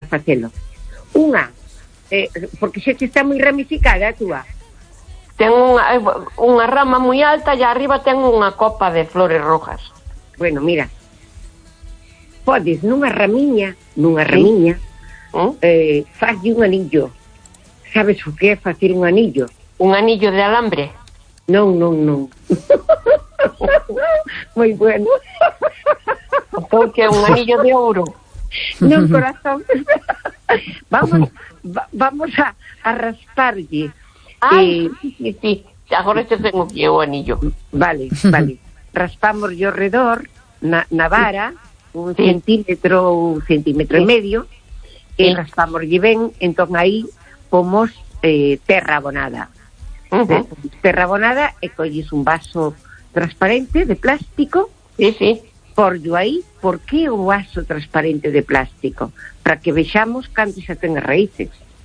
facelo. Unha, porque xa que está moi ramificada a túa. Ten unha rama moi alta e arriba ten unha copa de flores rojas. Bueno, mira, podes nunha ramiña, falle un anillo. Sabes o que é facer un anillo? Un anillo de alambre? Non. Moi bueno. Entón que é un anillo de ouro? Non, corazón. Vamos a rasparlle. Sí. Agora xa tengo que o anillo. Vale. Raspamos yo alrededor na vara, un centímetro e medio, e raspamoslle ben, entón aí pomos terra abonada. Terra abonada e colles un vaso transparente de plástico. Sí. Porllo aí. Por que o vaso transparente de plástico? Para que vexamos canto xa ten as raíces.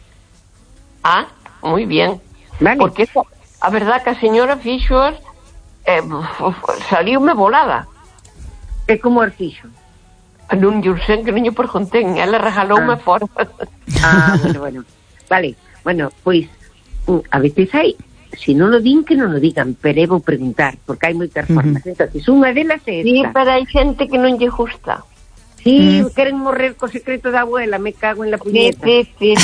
Moi bien. Vale. Porque a verdad que a señora fixo saliume volada. E como as fixo? Non lle sei, que non lle perguntén. Ela regaloume fora. Bueno. Vale, bueno, pois a veces hai, se non o din que non o digan, pero eu vou preguntar, porque hai moitas formas. Entonces, unha delas é esta. Sí, pero hai xente que non lle gusta. Sí, queren morrer co secreto da abuela, me cago en la puñeta. Sí.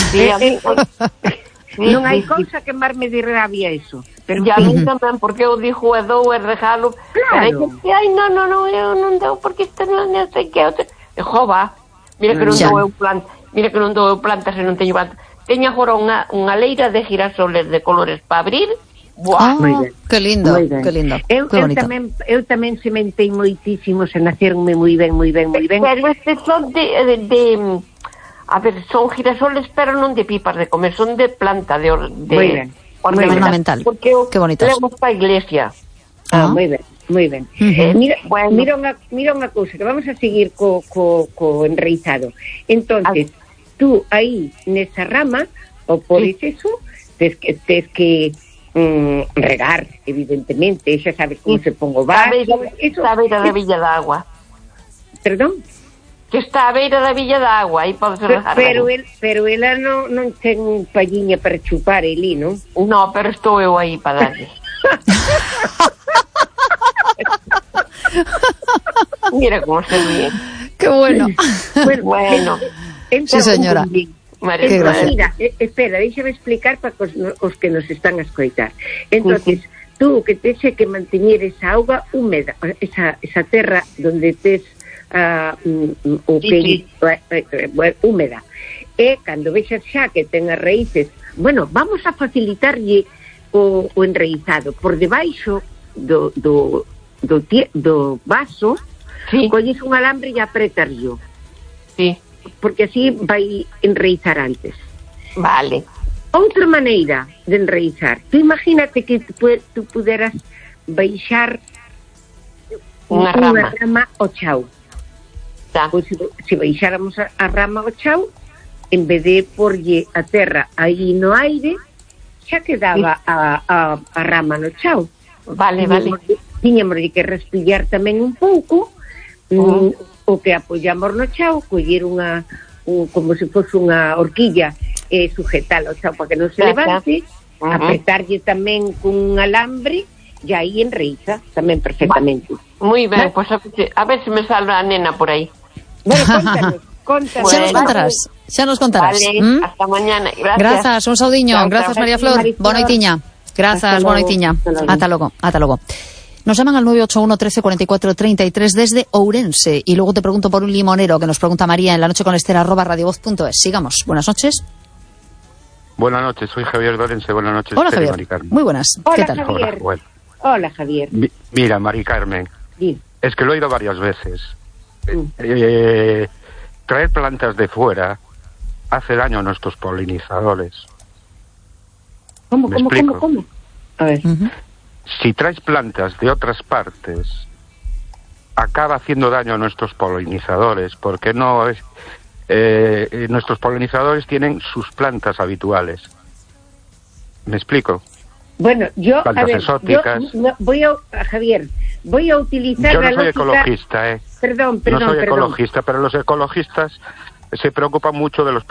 Non hai cousa que máis me de rabia eso. Pero a mí tamén, porque eu dixo e dou e regalo. Claro. Pero hai non, eu non dou, porque isto non sei que. Jova, mira que non dou eu plantas. Mira que non dou eu plantas e non teño plantas. Teño agora unha leira de girasoles de colores para abrir. Buah. Que lindo. Eu tamén sementei moitísimos e naceronme moi ben. Pero estes son a ver, son girasoles, pero non de pipas de comer, son de planta de ornamental. Porque que bonitas. Lemos para a iglesia. Moi ben. Mira unha cousa, que vamos a seguir co enraizado. Entonces, tú aí nesa rama ou podes eso, tes que regar, evidentemente, xa sabes como se pon o vaso. Está a beira da Villa da Agua. Perdón? Que está a beira da Villa da Agua, aí podes regar. Pero ela non ten palliña para chupar ali, non? No, pero estou eu aí para darlle. Mira como se ríe. Qué bueno. Bueno. Sí, señora. Mira, espera, déxame explicar para os que nos están a escoitar. Entonces, tú que tes que manteñer esa auga húmeda, esa terra donde tes húmeda, e cando vexas xa que ten as raíces, bueno, vamos a facilitarlle o enraizado por debaixo do vaso, colles un alambre e apretarlo. Sí. Porque así vai enraizar antes. Vale. Outra maneira de enraizar, tú imagínate que tú puderas baixar unha rama ao chao. Pois se baixáramos a rama ao chao, en vez de porlle a terra aí no aire, xa quedaba a rama no chao. Vale. Tiñamos que respillar tamén un pouco, o que apoyamos no chao, coller como se fose unha horquilla e sujetalo ao chao para que non se levante, apretarlle tamén con un alambre e aí enreiza tamén perfectamente. Moi ben, pois a ver se me salva a nena por aí. Bueno, contanos. Xa nos contarás. Vale, hasta mañana. Grazas, un saudiño. Grazas, María Flor. Boa noitiña. Grazas, boa noitiña. Ata logo. Nos llaman al 981 13 44 33 desde Ourense. Y luego te pregunto por un limonero que nos pregunta María en lanocheconesther@radiovoz.es. Sigamos. Buenas noches. Buenas noches, soy Javier de Ourense. Buenas noches. Hola, Javier. Muy buenas. ¿Qué tal? Javier. Hola, Javier. Mira, Mari Carmen. Sí. Es que lo he oído varias veces. Traer plantas de fuera hace daño a nuestros polinizadores. ¿Cómo? A ver. Si traes plantas de otras partes, acaba haciendo daño a nuestros polinizadores, porque nuestros polinizadores tienen sus plantas habituales. ¿Me explico? Bueno, yo, plantas exóticas. Javier, voy a utilizar yo no soy ecologista, Perdón. No soy ecologista, pero los ecologistas se preocupan mucho de los